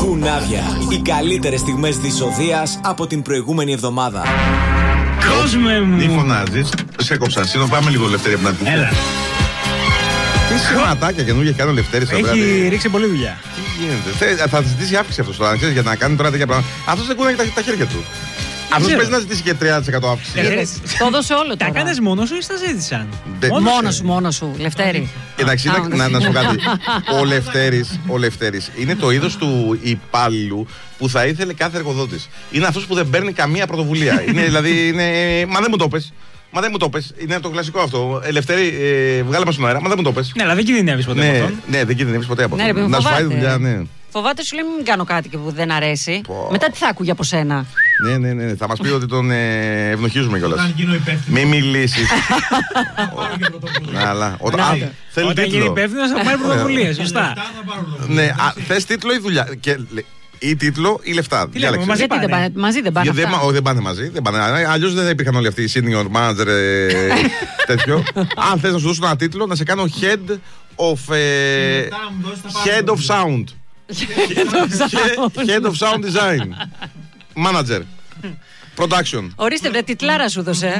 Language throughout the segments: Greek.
Κουνάβια. Οι καλύτερες στιγμές της Οδείας από την προηγούμενη εβδομάδα. Κόσμε μου! Τι φωνάζεις? Σε έκοψα. Πάμε λίγο Λευτέρη από την αρχή. Έλα. Τι σχηματάκια καινούργια κάνει ο Λευτέρης. Έχει ρίξει πολλή δουλειά. Τι γίνεται? Θα ζητήσει αύξηση αυτός τώρα, ξέρεις, για να κάνει τώρα τέτοια πράγματα. Αυτός δεν κούναγε τα χέρια του. Αυτός παίζει να ζητήσει και 30% αύξηση. Το έδωσε όλο τώρα. Τα κάνεις μόνος σου ή στα ζήτησαν? Μόνος σου, Λευτέρη. Εντάξει, να σου πω κάτι. Ο Λευτέρης είναι το είδος του υπάλληλου που θα ήθελε κάθε εργοδότης. Είναι αυτός που δεν παίρνει καμία πρωτοβουλία. Μα δεν μου το πες. Μα δεν μου το πες. Είναι το κλασικό αυτό. Λευτέρη, βγάλε μας στον αέρα. Μα δεν μου το πες. Ναι, αλλά δεν κινδυνεύεις ποτέ από αυτόν. Ναι, δεν κινδυνεύεις ποτέ από Ναι, αυτόν. Να σου φάει δουλειά, ναι. Φοβάται, σου λέει μην κάνω κάτι και που δεν αρέσει. Μετά τι θα άκουγε από σένα? Ναι. Θα μας πει ότι τον ευνοχίζουμε κιόλας. Μην μιλήσεις. Αλλά θέλει όταν γίνει υπεύθυνος θα πάρει πρωτοβουλία. Σωστά. Ναι, θες τίτλο ή δουλειά? Ή τίτλο ή λεφτά. Μαζί δεν πάνε. Όχι, δεν πάνε μαζί. Αλλιώς δεν θα υπήρχαν όλοι αυτοί οι senior manager τέτοιο. Αν θες να σου δώσω ένα τίτλο, να σε κάνω head of sound. Head of sound design. Manager. Production. Ορίστε, βρε, τιτλάρα σου δώσε.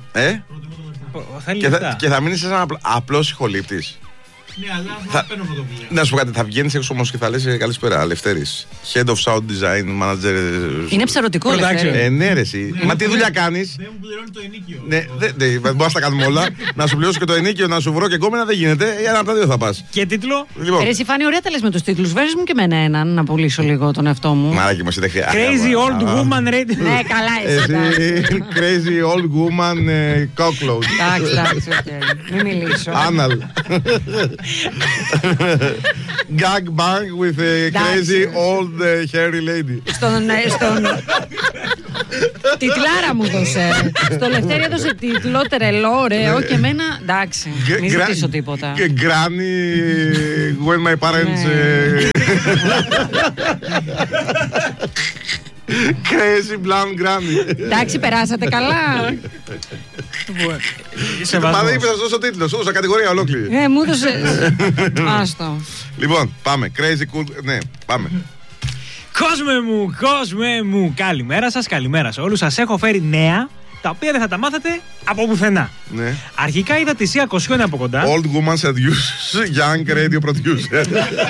Και θα μείνεις ένα απλός ηχολήπτης. Ναι, αλλά θα παίρνω πρωτοβουλία. Να σου πω κάτι, θα βγαίνεις έξω όμως και θα λες καλησπέρα, Λευτέρης. Head of Sound Design, Manager. Είναι ψαρωτικό, Λευτέρη. Ναι, ρε, εσύ. Μα τι δουλειά κάνεις? Δεν μου πληρώνει το ενοίκιο. Ναι, μπορείς να τα κάνουμε όλα. Να σου πληρώσω και το ενοίκιο, να σου βρω και γκόμενα δεν γίνεται. Ένα από τα δύο θα πας. Και τίτλο? Ρε, εσύ Φάνη, ωραία τα λες με τους τίτλους. Βάζεις μου και εμένα έναν να πουλήσω λίγο τον εαυτό μου. Μαράκι μου, εσύ δεν χρειάζεται. Crazy old woman radio. Ναι, καλά εσύ. Crazy old woman cockroach. Εντάξει, μην μιλήσω. Anal. Gag bang with a crazy old hairy lady. Τιτλάρα μου δώσε. Στο Λευτέρη έδωσε τίτλο, τρελό, ωραίο και εμένα. Εντάξει, μην ζητήσω τίποτα. Granny when my parents. Crazy blonde granny. Εντάξει, περάσατε καλά. Μα δεν είπε να σου δώσω τίτλο, σου δώσα κατηγορία ολόκληρη. Μου έδωσε. Άστο. Λοιπόν, πάμε. Crazy cool. Ναι, πάμε. Κόσμε μου, καλημέρα σας, καλημέρα σε όλους. Σας έχω φέρει νέα, τα οποία δεν θα τα μάθετε από πουθενά. Ναι. Αρχικά είδα τη Σία Κοσιόνη από κοντά. Old woman seduce young radio producer.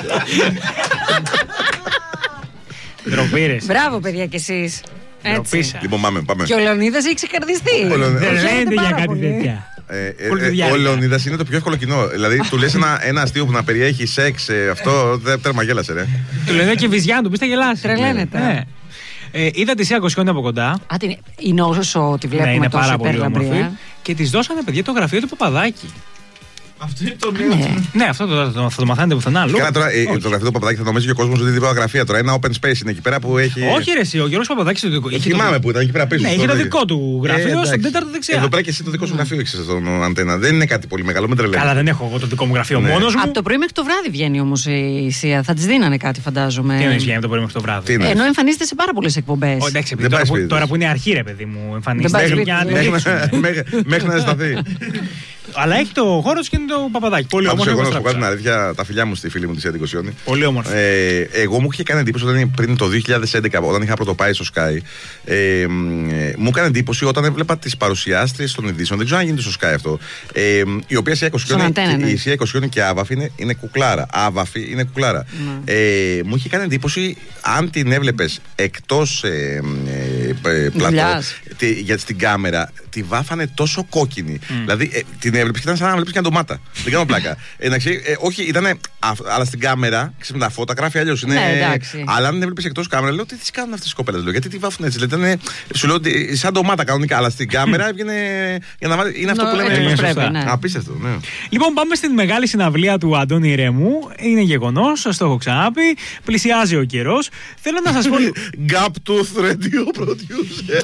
Ντροπήρες. Μπράβο, παιδιά, κι εσείς. Έτσι. Λοιπόν, πάμε. Και ο Λεωνίδας έχει ξεκαρδιστεί. Δεν λένε για κάτι τέτοια. Ο Λεωνίδας είναι το πιο εύκολο κοινό. Δηλαδή, του λες ένα αστείο που να περιέχει σεξ, αυτό τέρμα γέλασε, ρε. Του λένε και βυζιά, του πεις θα γελάσει. Τρελαίνεται. Είδα τη Σία Κοσιόνη από κοντά. Είναι όσο τη βλέπουμε, είναι τόσο πάρα πολύ υπέρλαμπρη. όμορφη. Και της δώσανε, παιδιά, το γραφείο του Παπαδάκη. Αυτό είναι το νέο. Ναι, αυτό θα το μαθαίνετε πουθενά αλλού. Τώρα, το γραφείο του Παπαδάκη θα νομίζει και ο κόσμος ότι είναι τίποτα γραφεία τώρα. Ένα open space είναι εκεί πέρα που έχει. Όχι, ρε, εσύ, ο Γιώργος Παπαδάκης το δικό. Θυμάμαι που ήταν εκεί πέρα πίσω. Ναι, είχε το δικό του γραφείο στον τέταρτο δεξιά. Εδώ πέρα και εσύ το δικό σου γραφείο έχεις στον αντένα. Δεν είναι κάτι πολύ μεγάλο, με τρελαίνει. Καλά, δεν έχω εγώ το δικό μου γραφείο μόνος μου. Από το πρωί μέχρι το βράδυ βγαίνει όμως η Σία. Θα της δίνανε κάτι, φαντάζομαι. Τι εννοείς βγαίνει το πρωί μέχρι το βράδυ? Ενώ εμφανίζεται σε πάρα πολλές εκπομπές. Εντάξει, τώρα που είναι αρχή, ρε παιδί μου, εμφανίζεται. Μέχρι να ζεσταθεί. Αλλά έχει το χώρο του και είναι το Παπαδάκι. Πολύ όμορφο. Εγώ να σου πω την αλήθεια, τα φιλιά μου στη φίλη μου τη Σία Κοσιόνη. Πολύ όμορφο. Εγώ μου είχε κάνει εντύπωση πριν το 2011, όταν είχα πρωτοπάει στο Sky. Μου έκανε εντύπωση όταν έβλεπα τις παρουσιάστριες των ειδήσεων. Δεν ξέρω αν γίνεται στο Sky αυτό. Η οποία Σία Κοσιόνη και Άβαφη είναι κουκλάρα. Άβαφη είναι κουκλάρα. Μου είχε κάνει εντύπωση αν την έβλεπες εκτός πλατό στην κάμερα, τη βάφανε τόσο κόκκινη. Δηλαδή την έβλεπες και ήταν σαν να βλέπεις και μια ντομάτα. Δεν κάνω πλάκα. Όχι, ήταν. Αλλά στην κάμερα, ξέρεις, με τα φώτα γράφει αλλιώς. Αλλά αν την έβλεπες εκτός κάμερα, λέω τι τις κάνουν αυτές τις κοπέλες. Γιατί τη βάφουν έτσι. Σου λέω ότι σαν ντομάτα κανονικά. Αλλά στην κάμερα έβγαινε. Είναι αυτό που λέμε. Απίστευτο. Λοιπόν, πάμε στην μεγάλη συναυλία του Αντώνη Ρέμου. Είναι γεγονός, σας το έχω ξαναπεί. Πλησιάζει ο καιρός. Θέλω να σας πω. Gap Tooth Radio Producer.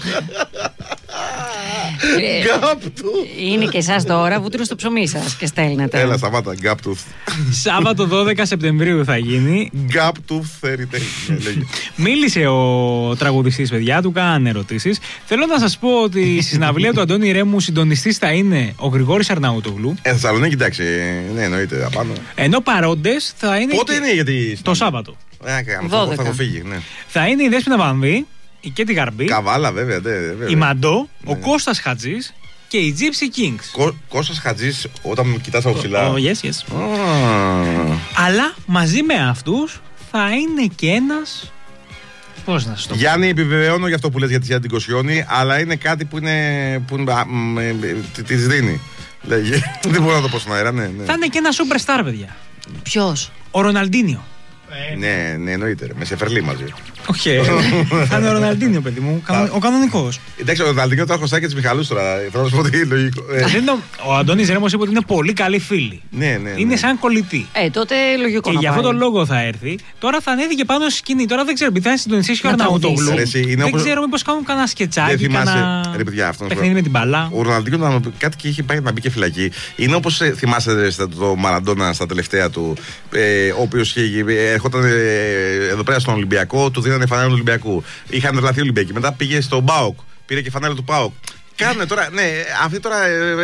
Είναι και εσάς τώρα βούτυρο στο ψωμί σας και στέλνετε. Έλα, σταμάτα, Gap Tooth. Σάββατο 12 Σεπτεμβρίου θα γίνει. Gap Tooth Heritage. Μίλησε ο τραγουδιστής, παιδιά, του κάνανε ερωτήσεις. Θέλω να σας πω ότι στη συναυλία του Αντώνη Ρέμου συντονιστής θα είναι ο Γρηγόρης Αρναούτογλου. Θεσσαλονίκη, εντάξει, ναι, εννοείται, απάνω. Ενώ παρόντες θα είναι. Πότε είναι, γιατί. Το Σάββατο. Θα έχω φύγει, ναι. Θα είναι η Δέσποινα Βανδύ, η Κέτι Γαρμπή. Καβάλα, βέβαια. Η Μαντό, ο Κώστας Χατζής και οι Gypsy Kings. Κώστας Χατζής, όταν με κοιτάς από ψηλά. Yes. Αλλά μαζί με αυτούς θα είναι και ένας. Πώς να σου το πω. Γιάννη, επιβεβαιώνω για αυτό που λες για τη Σιάντη Κοσιόνη, αλλά είναι κάτι που της δίνει. Δεν μπορώ να το πω στον αέρα, ναι. Θα είναι και ένα superstar, παιδιά. Ποιος? Ο Ροναλντίνιο. Ναι, εννοείται. Με Σεφερλί μαζί. Όχι. Θα είναι ο Ροναλντίνιο, παιδί μου. Ο κανονικός. Εντάξει, ο Ροναλντίνιο το έχω και τη Μιχαλούς τώρα. Θα να σου πω ότι είναι λογικό. Ο Αντώνης Ρέμος είπε ότι είναι πολύ καλοί φίλοι. Ναι. Είναι σαν κολλητή. Τότε λογικό. Και για αυτόν τον λόγο θα έρθει. Τώρα θα ανέβει και πάνω στη σκηνή. Τώρα δεν ξέρω, επειδή θα είναι συντονιστής και ο Αρναούτογλου. Δεν ξέρω μήπως κάνουν κανένα σκετσάκι. Παιχνίδι με την μπαλά. Ο Ροναλντίνιο κάτι και είχε πάει να μπει και φυλακή. Είναι όπως θυμάστε το Μαραντόνα στα τελευταία του, ο οποίος έρχονταν εδώ πέρα στον Ολυμπιακό, του δίνανε φανέλα του Ολυμπιακού. Είχαν τρελαθεί Ολυμπιακοί. Μετά πήγε στον ΠΑΟΚ, πήρε και φανέλα του ΠΑΟΚ. Κάνουν τώρα, ναι, αυτοί τώρα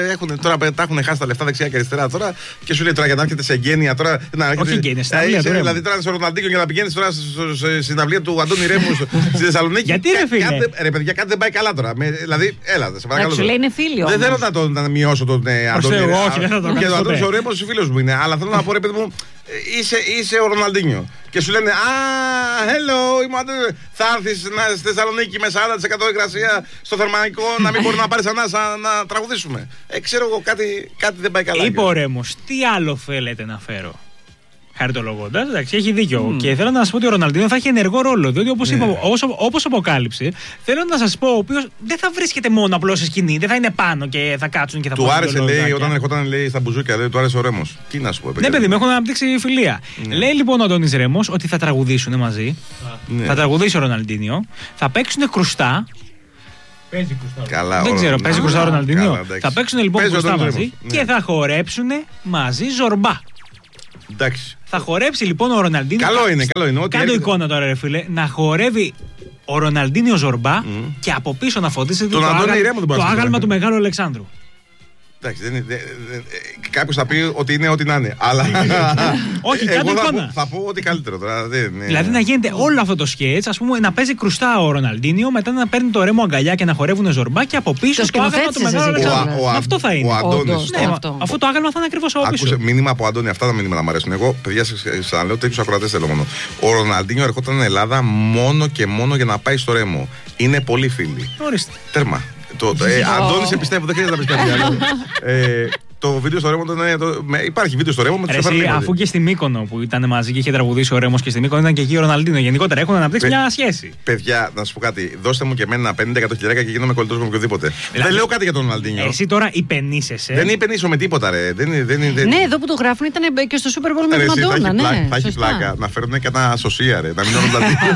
τα έχουν χάσει τα λεφτά δεξιά και αριστερά τώρα και σου λέει τώρα για να έρχεται σε εγγένεια τώρα. Όχι εγγένεια, δηλαδή τώρα στο Ροναλντίνιο για να πηγαίνει τώρα στην συναυλία του Αντώνη Ρέμου στη Θεσσαλονίκη. Γιατί ρε φίλε. Ρε παιδιά, κάτι δεν πάει καλά τώρα. Δηλαδή, έλα, σε παρακαλώ. Σου λέει είναι φίλιο. Δεν θέλω να μειώσω τον Αντώνη Ρέμου. Όχι, δεν θα το κάνω. Και ο Αντώνη ο Ρέμου φίλο μου είναι, αλλά θέλω να πω ρε παιδί μου. Είσαι ο Ροναλντίνιο. Και σου λένε hello, θα έρθεις στη Θεσσαλονίκη με 40% υγρασία στο θερμαϊκό να μην μπορεί να πάρεις ανάσα να τραγουδήσουμε. Ξέρω εγώ, κάτι δεν πάει καλά. Είπε ο Ρέμος, τι άλλο θέλετε να φέρω. Χαριτολογώντας, εντάξει, έχει δίκιο. Και θέλω να σας πω ότι ο Ροναλντίνιο θα έχει ενεργό ρόλο. Διότι όπως αποκάλυψε, θέλω να σας πω, ο οποίος δεν θα βρίσκεται μόνο απλώς σε σκηνή, δεν θα είναι πάνω και θα κάτσουν και θα του άρεσε, λέει, όταν ερχόταν λέει, στα μπουζούκια, λέει, του άρεσε ο Ρέμος. Τι να σου πω, ναι, παιδί μου, έχουν αναπτύξει φιλία. Λέει λοιπόν ο Αντώνης Ρέμος ότι θα τραγουδήσουν μαζί. Θα τραγουδήσει ο Ροναλντίνιο, θα παίξουν κρουστά. Παίζει κρουστά. Καλά, δεν ξέρω, παίζει κρουστά ο Ροναλντίνιο. Θα παίξουν λοιπόν κρουστά μαζί και θα χορέψουν μαζί ζορμπά. Εντάξει. Θα χορέψει λοιπόν ο Ροναλντίνιο. Καλό είναι. Κάντο εικόνα τώρα, ρε φίλε, να χορεύει ο Ροναλντίνιο ζορμπά και από πίσω να φωτίσει το άγαλμα του Μεγάλου Αλεξάνδρου. Εντάξει, κάποιος θα πει ότι είναι ό,τι να είναι. Αλλά. Όχι, κάτω εικόνα. Θα πω ότι καλύτερο τώρα. Δηλαδή να γίνεται όλο αυτό το σκέτς, ας πούμε, να παίζει κρουστά ο Ροναλντίνιο, μετά να παίρνει το Ρέμο αγκαλιά και να χορεύουν ζορμπά και από πίσω το άγαλμα του Μεγάλου Αλεξάνδρου. Αυτό θα είναι. Αυτό το άγαλμα θα είναι ακριβώς από πίσω. Άκουσε μήνυμα από Αντώνη, αυτά τα μήνυματα μου αρέσουν. Εγώ, παιδιά, σας λέω τέτοιους ακροατές θέλω μόνο. Ο Ροναλντίνιο ερχόταν στην Ελλάδα μόνο και μόνο για να πάει στο Ρέμο. Είναι πολύ φίλοι. Τέρμα. Αντώνη, σε πιστεύω, δεν χρειάζεται να πει κάτι άλλο. Το βίντεο στο Ρέμο υπάρχει βίντεο στο Ρέμο με τους Σεφερλί. Αφού και στη Μύκονο που ήταν μαζί και είχε τραγουδήσει ο Ρέμος και στη Μύκονο ήταν και εκεί ο Ροναλντίνο. Γενικότερα έχουν αναπτύξει μια σχέση. Παιδιά, να σου πω κάτι. Δώστε μου και εμένα 50-100 χιλιάρικα και γίνομαι κολλητός με οποιοδήποτε. Δεν λέω κάτι για τον Ροναλντίνο. Εσύ τώρα υπενήσεσαι. Δεν υπενήσω με τίποτα, ρε. Ναι, εδώ που το γράφουν ήταν και στο Super Bowl με τον Μαντόνα. Θα έχει πλάκα να φέρουν και ένα σωσία, ρε. Να μην είναι ο Ροναλντίνο.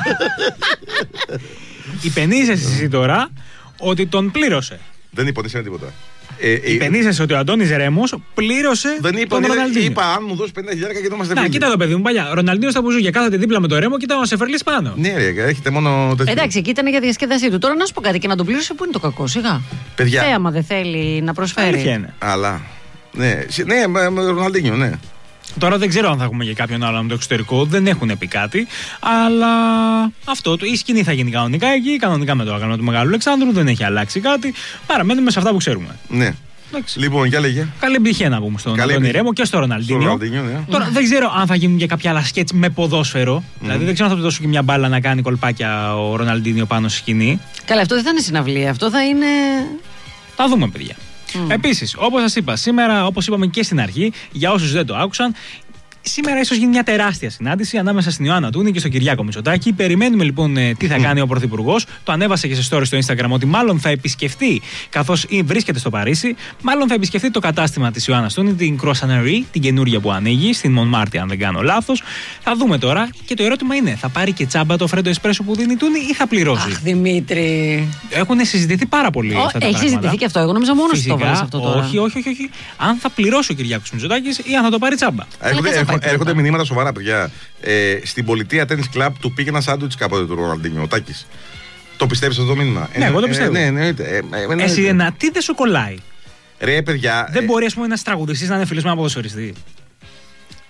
Υπενήσεσαι εσύ τώρα ότι τον πλήρωσε. Δεν υπονήσαμε τίποτα. Υπενήσεσαι ότι ο Αντώνης Ρέμος πλήρωσε τον Ροναλντίνιο. Είπα, αν μου δώσει 50 χιλιάρικα και είμαστε φίλοι. Κοίτα το παιδί μου, παλιά. Ροναλντίνιο στα μπουζούκια, κάθεται δίπλα με το Ρέμο και ήταν ο Σεφερλής πάνω. Ναι, ρε, έχετε μόνο τέτοιο. Εντάξει, εκεί ήταν για διασκέδασή του. Τώρα να σου πω κάτι και να τον πλήρωσε, πού είναι το κακό, σιγά. Παιδιά. Θέαμα δεν θέλει να προσφέρει. Αλλά. Ναι, Ροναλντίνιο, ναι. Τώρα δεν ξέρω αν θα έχουμε και κάποιον άλλο από το εξωτερικό, δεν έχουν πει κάτι. Αλλά αυτό, η σκηνή θα γίνει κανονικά εκεί, κανονικά με το άγαλμα του Μεγάλου Αλεξάνδρου, δεν έχει αλλάξει κάτι. Παραμένουμε σε αυτά που ξέρουμε. Ναι. Εντάξει. Λοιπόν, για λέγε. Καλή επιτυχία να πούμε στον Αντώνη Ρέμο και στο Ροναλντίνιο. Ναι. Τώρα δεν ξέρω αν θα γίνουν και κάποια άλλα σκέτς με ποδόσφαιρο. Δηλαδή δεν ξέρω αν θα του δώσουν και μια μπάλα να κάνει κολπάκια ο Ροναλντίνιο πάνω στη σκηνή. Καλά, αυτό δεν θα είναι συναυλία, αυτό θα είναι. Θα δούμε, παιδιά. Επίσης, όπως σας είπα, σήμερα, όπως είπαμε και στην αρχή, για όσους δεν το άκουσαν, σήμερα ίσως γίνει μια τεράστια συνάντηση ανάμεσα στην Ιωάννα Τούνη και στον Κυριάκο Μητσοτάκη. Περιμένουμε λοιπόν τι θα κάνει ο Πρωθυπουργός. Το ανέβασε και σε story στο Instagram ότι μάλλον θα επισκεφτεί, καθώς βρίσκεται στο Παρίσι, μάλλον θα επισκεφτεί το κατάστημα της Ιωάννας Τούνη, την Croissantnerie, την καινούργια που ανοίγει, στην Μονμάρτη, αν δεν κάνω λάθος. Θα δούμε τώρα και το ερώτημα είναι, θα πάρει και τσάμπα το φρέντο εσπρέσο που δίνει η Τούνη ή θα πληρώσει. Αχ, Δημήτρη. Έχουν συζητηθεί πάρα πολύ αυτά τα πράγματα. Έχει συζητηθεί και αυτό. Εγώ νόμιζα μόνο στο βάλεις αυτό τώρα. Όχι. Αν θα πληρώσει ο Κυριάκος Μητσοτάκης ή αν θα το πάρει τσάμπα. Έρχονται μηνύματα σοβαρά, παιδιά. Στην πολιτεία Tennis Club του πήγε ένα σάντουιτς κάποτε του Ροναλντίνιο, ο Τάκης. Το πιστεύεις αυτό το μήνυμα? Ναι, εγώ το πιστεύω. Εσύ τι δεν σου κολλάει? Ρε, παιδιά. Δεν μπορεί, ας πούμε, ένας τραγουδιστής να είναι φίλος με ένα ποδοσφαιριστή.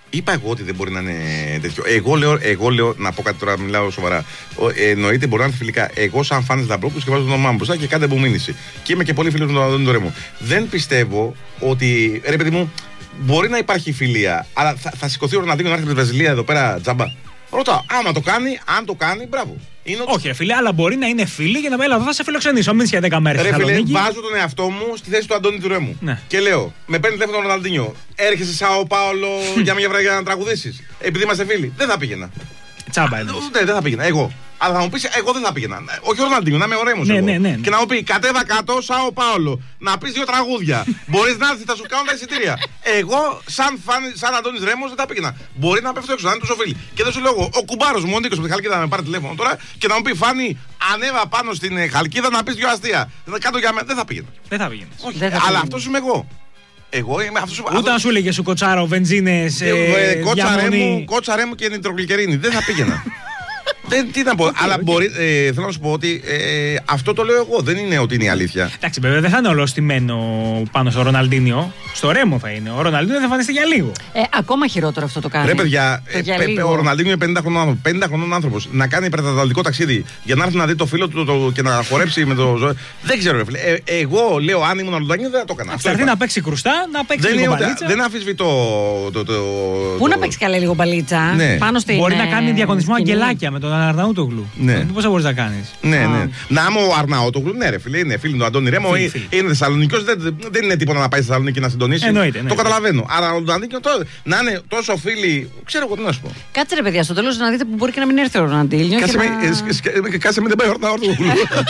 Είπα εγώ ότι δεν μπορεί να είναι τέτοιο. Εγώ λέω να πω κάτι τώρα, μιλάω σοβαρά. Εννοείται μπορεί να είναι φιλικά. Εγώ, σαν φάνης Λαμπρόπουλος, και βάζω το όνομά μου μπροστά και κάντε μου μήνυση. Και είμαι και πολύ φίλος με τον Αντώνη Ρέμο. Δεν πιστεύω ότι. Ρε παιδί μου, μπορεί να υπάρχει φιλία, αλλά θα σηκωθεί ο Ροναλντίνιο να έρθει από τη Βραζιλία εδώ πέρα τζάμπα. Ρωτάω, άμα το κάνει, αν το κάνει, μπράβο. Όχι, ρε φίλε, αλλά μπορεί να είναι φίλοι για να πει: θα σε φιλοξενήσω. Μην είσαι για 10 μέρες. Ρε φίλε, βάζω τον εαυτό μου στη θέση του Αντώνη του Ρέμου. Ναι. Και λέω: με παίρνει τηλέφωνο τον Ροναλντίνιο. Έρχεσαι Σάο Πάολο για μια βραδιά να τραγουδήσεις. Επειδή είμαστε φίλοι. Δεν θα πήγαινα. Τσάμπα είναι. Δεν θα πήγαινα. Εγώ. Αλλά θα μου πει: εγώ δεν θα πήγαινα. Όχι ο Ροναλντίνιο, να είμαι ο Ρέμος. Ναι. Και να μου πει: κατέβα κάτω Σάο Πάολο. Να πει 2 τραγούδια. Μπορεί να έρθει, θα σου κάνω τα εισιτήρια. Εγώ, σαν Αντώνης Ρέμος, δεν θα πήγαινα. Μπορεί να πέφτω έξω, να είναι τόσο φίλοι. Και δεν σου λέω εγώ: ο κουμπάρος μου, ο Νίκος από τη Χαλκίδα, να με πάρει τηλέφωνο τώρα και να μου πει: Φάνη, ανέβα πάνω στην Χαλκίδα να πει 2 αστεία. Κάτω για μένα. Δεν θα πήγαινα. Δεν θα πήγαινε. Αλλά αυτό είμαι εγώ. Εγώ είμαι αυτός. Ούτε αν σου έλεγε σου κοτσάρο, βενζίνες. Κότσαρέ μου και νητρογλυκερίνη. Δεν θα πήγαινα. Τι να πω, αλλά μπορεί, θέλω να σου πω ότι αυτό το λέω εγώ, δεν είναι ότι είναι η αλήθεια. Εντάξει, βέβαια δεν θα είναι όλο στημένο πάνω στο Ροναλντίνιο. Στο Ρέμο θα είναι. Ο Ροναλντίνιο θα εμφανιστεί για λίγο. Ακόμα χειρότερο αυτό το κάνει. Ρε παιδιά, ο Ροναλντίνιο είναι 50 χρονών άνθρωπος. Να κάνει υπερταταλικό ταξίδι για να έρθει να δει το φίλο του και να χορέψει με το. Δεν ξέρω, ρε φίλε. Εγώ λέω, αν ήμουν Ροναλντίνιο δεν θα το έκανα. Θα έρθει να παίξει κρουστά, να παίξει λίγο μπαλίτσα. Δεν αμφισβητώ. Πού να παίξει καλά λίγο μπαλίτσα. Μπορεί να κάνει διαγωνισμό αγγελάκια με τον Αρναούτογλου. Ναι. Πώς θα μπορείς να κάνεις. Ναι. Να είμαι ο Αρναούτογλου, ναι, ρε φίλε, είναι φίλο του Αντώνη Ρέμο, είναι Θεσσαλονικός, δεν είναι τίποτα να πάει στη Θεσσαλονίκη να συντονίσει. Εννοείται. Το καταλαβαίνω. Αλλά ο Ροναλντίνιο να είναι τόσο φίλοι, ξέρω εγώ τι να σου πω. Κάτσε ρε παιδιά, στο τέλος να δείτε που μπορεί και να μην έρθει ο Ροναλντίνιο. Κάτσε με, δεν πάει ο Αρναούτογλου.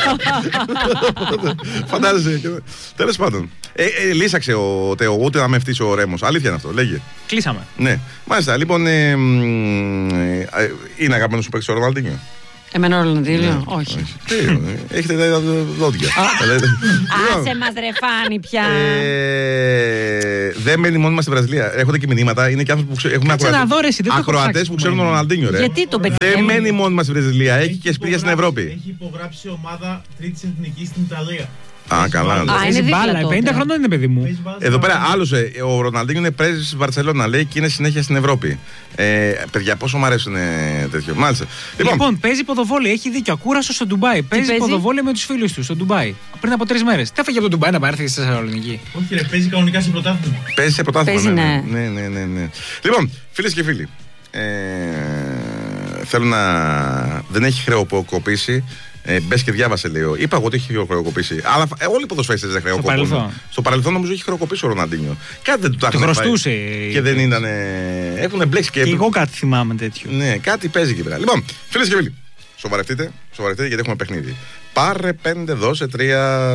Φαντάζεσαι. Τέλος πάντων. Λύσαξε ο Τέο, ούτε να με φτύσει ο Ρέμος. Αλήθεια είναι αυτό, λέγε. Κλείσαμε. Ναι. Μάλιστα, λοιπόν. Είναι αγαπημένο σου παίξει ο Ροναλντίνιο. Εμένα ο Ροναλντίνιο, όχι. Έχετε τα δόντια. Άσε μας ρε Φάνη πια. Δεν μένει μόνοι μας στη Βραζιλία. Έρχονται και μηνύματα. Είναι και άνθρωποι που έχουμε ακροατές που ξέρουν τον Ροναλντίνιο. Γιατί τον παιδί. Δεν μένει μόνοι μας στη Βραζιλία. Έχει και σπίτια στην Ευρώπη. Έχει υπογράψει ομάδα τρίτης εθνικής στην Ιταλία. Α, καλά. Είναι μπάλα, 50 χρονών είναι παιδί μου. Εδώ πέρα άλλος, ο Ροναλντίνιο είναι πρέσβης στη Βαρσελόνα, λέει, και είναι συνέχεια στην Ευρώπη. Παιδιά, πόσο μου αρέσουν τέτοιο. Μάλιστα. Λοιπόν, παίζει ποδοβόλι, έχει δίκιο. Ακούραστο στο Ντουμπάι. Παίζει ποδοβόλι με τους φίλους του στο Ντουμπάι. Πριν από 3 μέρες. Τι έφαγε από το Ντουμπάι να πάρθει στη Θεσσαλονίκη. Όχι, ρε, παίζει κανονικά σε πρωτάθλημα. Παίζει σε πρωτάθλημα. Ναι. Λοιπόν, φίλες και φίλοι. Θέλω να. Δεν έχει χρεοκοπήσει. Μπες και διάβασε, λέω. Είπα εγώ ότι έχει χρεοκοπήσει. Αλλά όλοι οι ποδοσφαιριστές δεν χρεοκοπούν. Στο παρελθόν νομίζω έχει χρεοκοπήσει ο Ροναλντίνιο. Κάτι δεν του τα έχουν χρωστούσε. Και δεν ήταν. Έχουν μπλέξει και. Και εγώ κάτι θυμάμαι τέτοιο. Ναι, κάτι παίζει εκεί πέρα. Λοιπόν, φίλες και φίλοι, σοβαρευτείτε γιατί έχουμε παιχνίδι. Πάρε 5, δώσε 3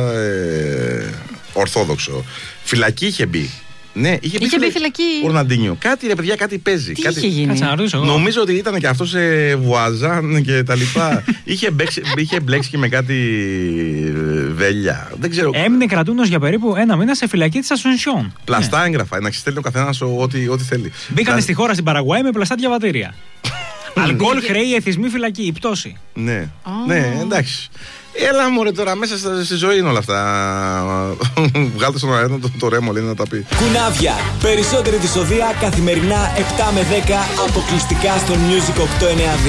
ορθόδοξο. Φυλακή είχε μπει. Ναι, είχε μπει φυλακή. Ο Ροναλντίνιο. Κάτι ρε παιδιά, κάτι παίζει. Τι είχε γίνει. Νομίζω ότι ήταν και αυτό σε βουαζάν και τα λοιπά. είχε μπλέξει και με κάτι βέλια. Δεν ξέρω. Έμεινε κρατούμενος για περίπου 1 μήνα σε φυλακή της Ασουνσιόν. Πλαστά έγγραφα. Να ξεστέλνει ο καθένας ό,τι θέλει. Μπήκανε στη χώρα στην Παραγουάη με πλαστά διαβατήρια. Αλκοόλ, χρέη, εθισμοί, φυλακή, η πτώση. Ναι, εντάξει. Έλα μωρέ τώρα, μέσα στη ζωή είναι όλα αυτά. Βγάλτε στον αέρα το Ρέμο, λέει να τα πει. Κουνάβια, περισσότερη δυσοδεία καθημερινά 7 με 10 αποκλειστικά στο Music 892.